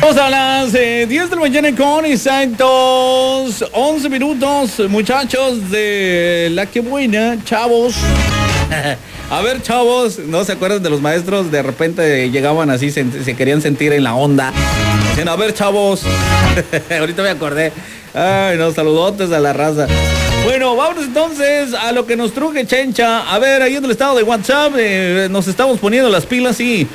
Vamos a las 10 de la mañana con exactos 11 minutos, muchachos de La Que Buena, chavos. A ver, chavos, ¿no se acuerdan de los maestros? De repente llegaban así, se querían sentir en la onda. Dicen, a ver, chavos. Ahorita me acordé. Ay, no, saludotes a la raza. Bueno, vámonos entonces a lo que nos truje Chencha. A ver, ahí en el estado de WhatsApp nos estamos poniendo las pilas y...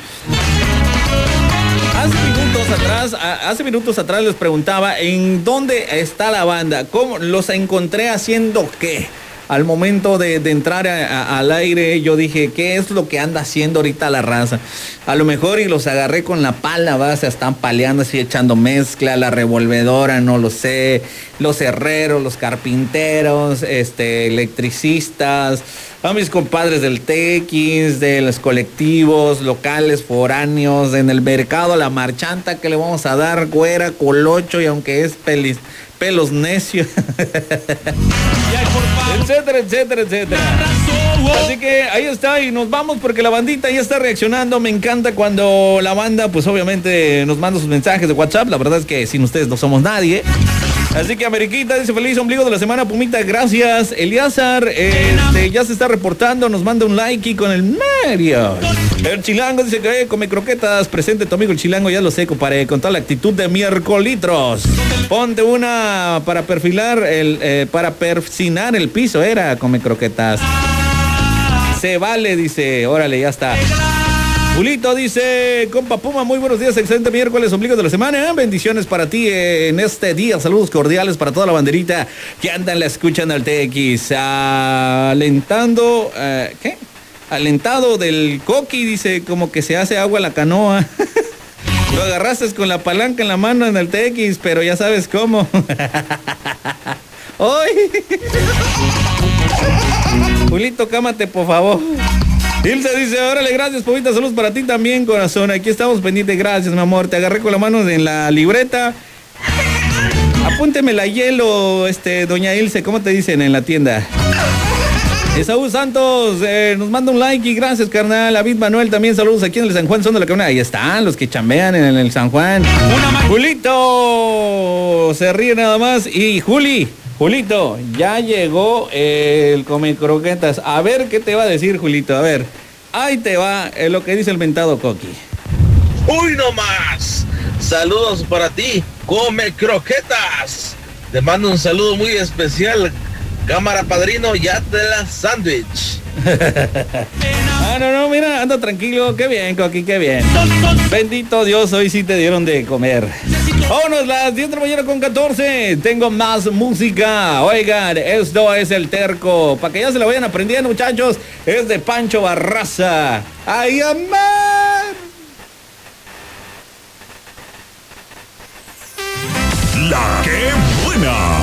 Hace minutos atrás les preguntaba en dónde está la banda, cómo los encontré haciendo qué. Al momento de entrar al aire, yo dije, ¿qué es lo que anda haciendo ahorita la raza? A lo mejor y los agarré con la pala, se están paleando así, echando mezcla, la revolvedora, no lo sé, los herreros, los carpinteros, electricistas, a mis compadres del TX, de los colectivos, locales, foráneos, en el mercado, la marchanta que le vamos a dar, güera, colocho, y aunque es pelos necios, etcétera, etcétera, etcétera. Así que ahí está y nos vamos porque la bandita ya está reaccionando. Me encanta cuando la banda, pues obviamente nos manda sus mensajes de WhatsApp. La verdad es que sin ustedes no somos nadie. Así que Ameriquita dice feliz ombligo de la semana, Pumita, gracias. Eliazar ya se está reportando, nos manda un like y con el medio. El Chilango dice que come croquetas, presente tu amigo el Chilango, ya lo sé, compadre, con toda la actitud de miércolitros. Ponte una para perfilar para persinar el piso, era come croquetas. Se vale, dice, órale, ya está. Julito dice, compa Puma, muy buenos días, excelente miércoles, ombligo de la semana, bendiciones para ti en este día, saludos cordiales para toda la banderita que andan la escuchan al TX, alentando, ¿qué? Alentado del coqui, dice, como que se hace agua la canoa. Lo agarraste con la palanca en la mano en el TX, pero ya sabes cómo. ¡Ay! Julito, cámate, por favor. Ilse dice, órale, gracias, Pumita, saludos para ti también, corazón. Aquí estamos pendientes, gracias, mi amor. Te agarré con la mano en la libreta. Apúnteme la hielo, doña Ilse, ¿cómo te dicen en la tienda? Saúl Santos nos manda un like y gracias, carnal. David Manuel también, saludos aquí en el San Juan, son de la Cabana. Ahí están los que chambean en el San Juan. Julito se ríe nada más. Y Julito, ya llegó el come croquetas. A ver qué te va a decir, Julito. A ver, ahí te va lo que dice el mentado Coqui. ¡Uy, no más! Saludos para ti, come croquetas. Te mando un saludo muy especial. Cámara padrino, ya te la sándwich. No, mira, anda tranquilo, qué bien, Coqui, qué bien. Bendito Dios, hoy sí te dieron de comer. Vámonos, las 10 de la mañana con 14. Tengo más música. Oigan, esto es El Terco. Para que ya se la vayan aprendiendo, muchachos. Es de Pancho Barraza. ¡Ay, amar! La Que Buena.